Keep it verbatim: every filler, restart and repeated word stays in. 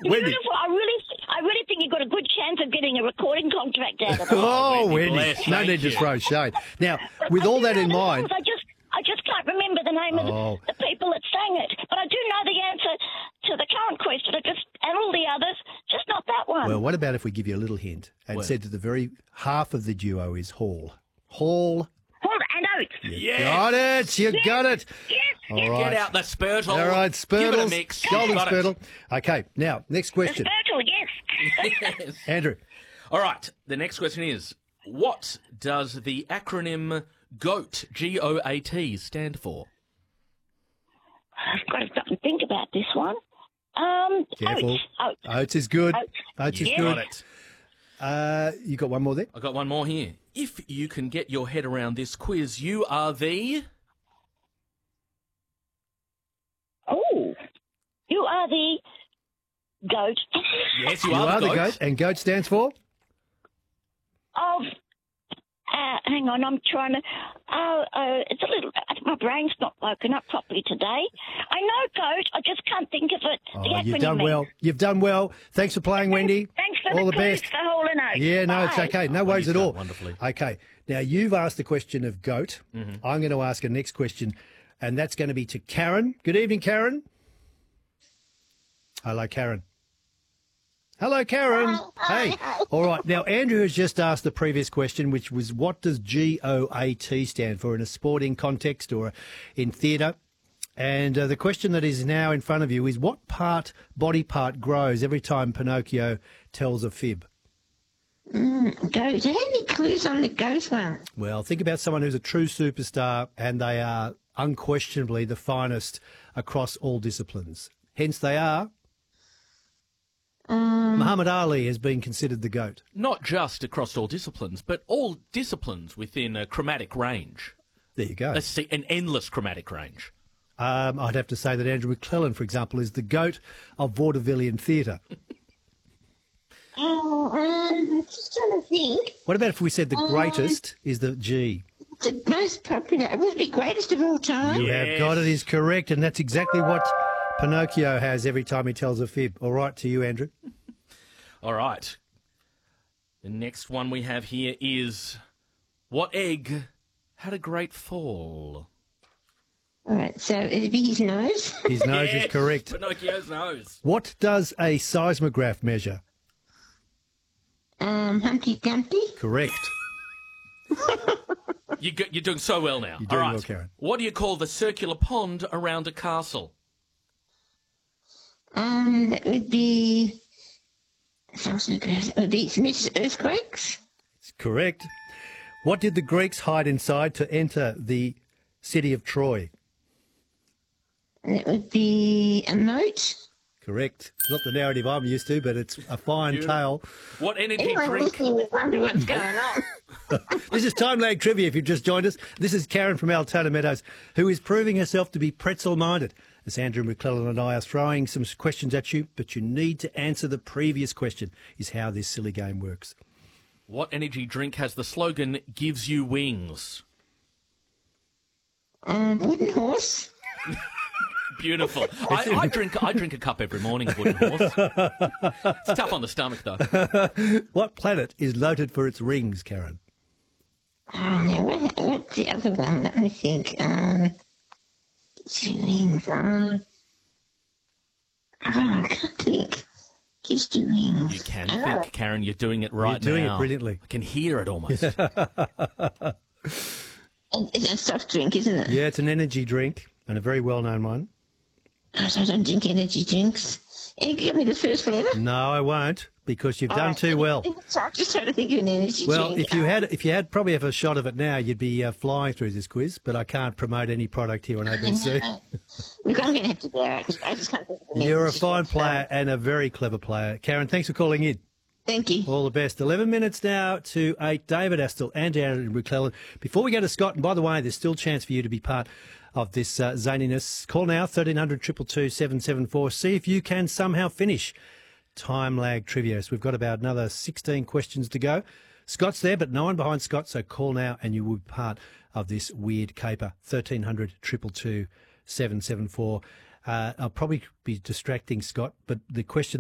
Wendy. beautiful. I really, I really think you've got a good chance of getting a recording contract out of it. Oh, Wendy, Wendy. bless, No thank need to you. throw shade. Now, with I all do that know in the mind, songs, I just, I just can't remember the name Oh. of the, the people that sang it. But I do know the answer to the current question. I just and all the others, just not that one. well, what about if we give you a little hint and Well. said that the very half of the duo is Hall? Hall. Hold and Oates. Yes. Got it. You got it. Yes. All yes. right. Get out the Spurtle. All right, Give it a Spurtles. mix. Golden Got it. Spurtle. Okay, now, next question. Spiritual, yes. Yes. Andrew. All right. The next question is, what does the acronym GOAT, G O A T, stand for? I've got to stop and think about this one. Um, Careful. Oates. Oates. Oates is good. Oates. Oates is Yeah. good. Got it. Uh, you got one more there? I got one more here. If you can get your head around this quiz, you are the... Oh, you are the goat Yes, you, You are, are the the GOAT. goat, and goat stands for? of. Uh, hang on, I'm trying to. Uh, uh, it's a little. My brain's not woken up properly today. I know goat. I just can't think of it. the Oh, you've acronym done means. well. You've done well. Thanks for playing, Wendy. Thanks for All the, the clues best. for Hall and Oates. Yeah, no, it's Bye. okay. No worries you've at done all. wonderfully. Okay. Now, you've asked the question of goat. Mm-hmm. I'm going to ask a next question, and that's going to be to Karen. Good evening, Karen. Hello, Karen. Hello, Karen. Hey. All right. Now, Andrew has just asked the previous question, which was what does G O A T stand for in a sporting context or in theatre? And uh, the question that is now in front of you is what part, body part, grows every time Pinocchio tells a fib? Mm, goat. Do you have any clues on the goat one? Well, think about someone who's a true superstar and they are unquestionably the finest across all disciplines. Hence, they are. Um, Muhammad Ali has been considered the GOAT. Not just across all disciplines, but all disciplines within a chromatic range. There you go. Let's see, an endless chromatic range. Um, I'd have to say that Andrew McClellan, for example, is the GOAT of vaudevillian theatre. oh, um, just trying to think. What about if we said the greatest is the G? The most popular, it would be greatest of all time. You have got it, is correct, and that's exactly what Pinocchio has every time he tells a fib. All right, to you, Andrew. All right. The next one we have here is, what egg had a great fall? All right, so it'd be his nose. His nose Yes, is correct. Pinocchio's nose. What does a seismograph measure? um, Humpty Dumpty. Correct. You go, you're doing so well now. You're doing All right. well, Karen. What do you call the circular pond around a castle? Um, that would be. It would be Smith's Earthquakes. It's correct. What did the Greeks hide inside to enter the city of Troy? And it would be a moat. Correct. It's not the narrative I'm used to, but it's a fine Beautiful. tale. What energy Anyone drink? listening would wonder what's going on. This is Time Lag Trivia, if you've just joined us. This is Karen from Altona Meadows, who is proving herself to be pretzel-minded. As Andrew McClellan and I are throwing some questions at you, but you need to answer the previous question, is how this silly game works. What energy drink has the slogan, gives you wings? Um, wooden horse. Beautiful. I, I drink I drink a cup every morning of Wooden Horse. It's tough on the stomach, though. What planet is noted for its rings, Karen? Oh, no, what, what's the other one? Let me think. Um, two wings. Um, oh, I can't think. Just two wings. You can Oh, think, Karen. You're doing it right You're doing now. it brilliantly. I can hear it almost. and it's a soft drink, isn't it? Yeah, it's an energy drink, and a very well-known one. Oh, so I don't drink energy drinks. Can you give me the first letter? No, I won't, because you've done Oh, too well. So I'm just trying to think of an energy Well, drink. if you had, if you had probably have a shot of it now, you'd be uh, flying through this quiz. But I can't promote any product here on A B C. Look, I'm going to have to go. I just, I just can't think of an You're a energy fine drink. player and a very clever player, Karen. Thanks for calling in. Thank you. All the best. Eleven minutes now to eight. David Astle and Aaron McClellan. Before we go to Scott, and by the way, there's still a chance for you to be part of this uh, zaniness. Call now thirteen hundred two two two seven seven four. See if you can somehow finish Time Lag Trivia. So we've got about another sixteen questions to go. Scott's there, but no one behind Scott. So call now, and you will be part of this weird caper. thirteen hundred two two two seven seven four. Uh, I'll probably be distracting Scott, but the question